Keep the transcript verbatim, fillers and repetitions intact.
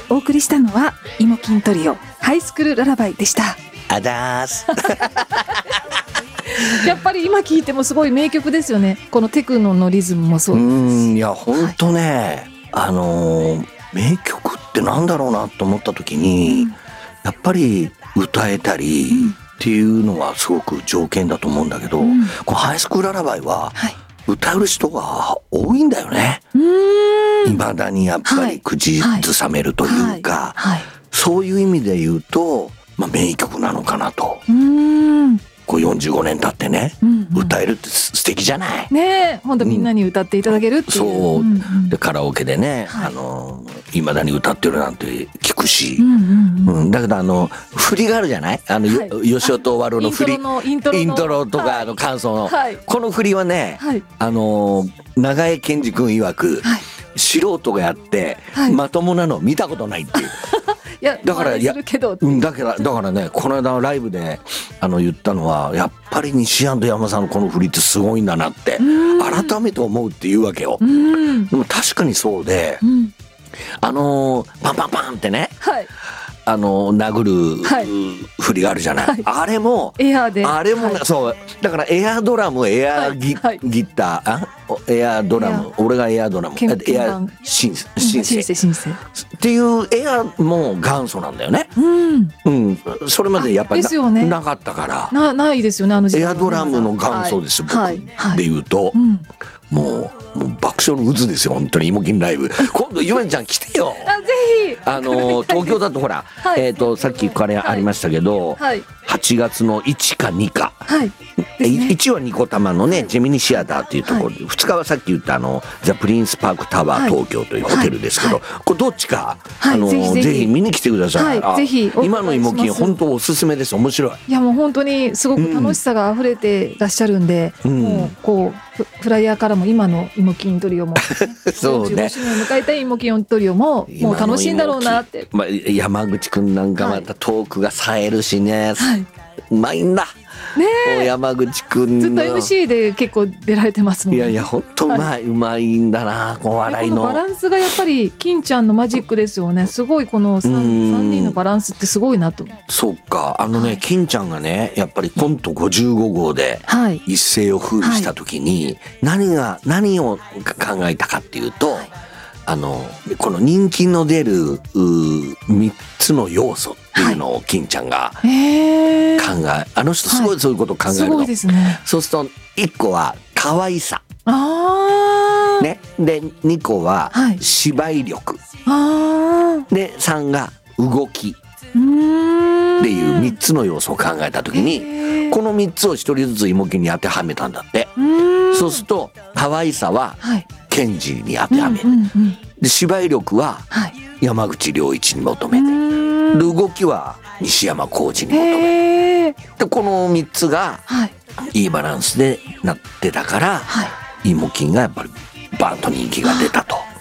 お送りしたのはイモキントリオハイスクールララバイでした。 あだーすやっぱり今聴いてもすごい名曲ですよね。このテクノのリズムもそうです。 うんいや本当ね、はい、あのー、名曲ってなんだろうなと思った時に、うん、やっぱり歌えたりっていうのはすごく条件だと思うんだけど、うん、このハイスクールララバイは歌える人が多いんだよね。いまだにやっぱり口ずさめるというか、はいはいはい、そういう意味で言うと、まあ、名曲なのかなと。うーんこうよんじゅうごねん経ってね、うんうん、歌えるって素敵じゃない。 ねえ、本当みんなに歌っていただけるっていう。 そう、 うんうん、 でカラオケでね、はい、あのいまだに歌ってるなんて聞くし、うんうんうんうん、だけどあの振りがあるじゃない。あの、はい、吉尾とワルの振り、イントロのイントロのイントロとか、はい、あの感想の、はい、この振りはね、はい、あの長江健二君曰く、はい、素人がやって、はい、まともなの見たことないっていう。 いやだからいや、 うん、 だからだからね、この間ライブであの言ったのは、やっぱり西安と山さんのこの振りってすごいんだなって改めて思うっていうわけよ。でも確かにそうで、うん、あのー、パンパンパンってね、はい、あの殴る、はい、振りがあるじゃない、はい、あれもエアーであれも、はい、そうだからエアドラムエアギ、はい、ギターあエアドラム俺がエアドラムエアシンセシンセシンセっていうエアも元祖なんだよね。うん、うん、それまでやっぱり な,、ね、なかったからなないですよね。あのエアドラムの元祖ですよ、はい、僕で言うと、はいはい、うんもう、もう爆笑の渦ですよ本当にイモキンライブ。今度ゆめちゃん来てよ。 あぜひあの東京だとほら、はい、えっ、ー、とさっきこれありましたけど、はい、はちがつのいちかにか、はい、ね、いちはニコタマのねジェミニシアターっていうところで、はい、ふつかはさっき言ったあのザ・プリンスパークタワー東京というホテルですけど、はいはい、これどっちか、はい、あの ぜひぜひ、ぜひ見に来てください。はい、ぜひ今のイモキン本当おすすめです。面白い。 いやもう本当にすごく楽しさが溢れてらっしゃるんで、うん、もうこうフライヤーからも今のイモキントリオもそうね、よんじゅうごしゅうねんを迎えたイモキントリオももう楽しいんだろうなって、 まあ、山口くんなんかまたトークが冴えるしね、はい、うまいんだね、山口くんずっと エムシー で結構出られてますもんね。 いやいや本当うまい、はい、うまいんだなこの笑いのこのバランスがやっぱり金ちゃんのマジックですよね。すごいこの 3, さんにんのバランスってすごいなと。 そうかあのね、はい、金ちゃんがねやっぱりコントごじゅうごごうで一世を風靡した時に、はい、何が何を考えたかっていうと、はい、あのこの人気の出るみっつの要素っていうのを金ちゃんが考え、はい、あの人すごいそういうことを考えるの、はい、すごいですね。そうするといっこは可愛さあ、ね、でにこは芝居力、はい、でさんが動きっていうみっつの要素を考えた時にこのみっつをひとりずつイモキンに当てはめたんだって。そうすると可愛さはケンジに当てはめる、うんうんうん、で芝居力は山口良一に求めて、で動きは西山浩二に求めて、でこのみっつがいいバランスでなってたから、はい、イモキンがやっぱりバンと人気が出た